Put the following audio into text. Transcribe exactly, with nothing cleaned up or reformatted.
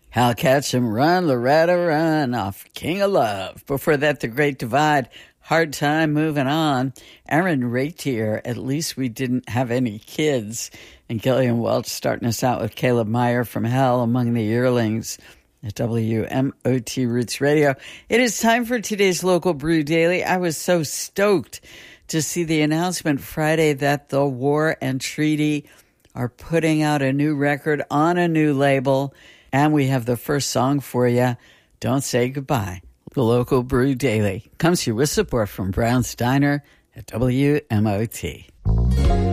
Hal Ketchum, Run, Loretta, Run, off King of Love. Before that, The Great Divide, Hard Time Moving On. Aaron Ratier, At Least We Didn't Have Any Kids. And Gillian Welch starting us out with Caleb Meyer from Hell, Among the Yearlings at W M O T Roots Radio. It is time for today's Local Brew Daily. I was so stoked to see the announcement Friday that The War and Treaty are putting out a new record on a new label. And we have the first song for you, Don't Say Goodbye. The Local Brew Daily comes to you with support from Brown's Diner at W M O T.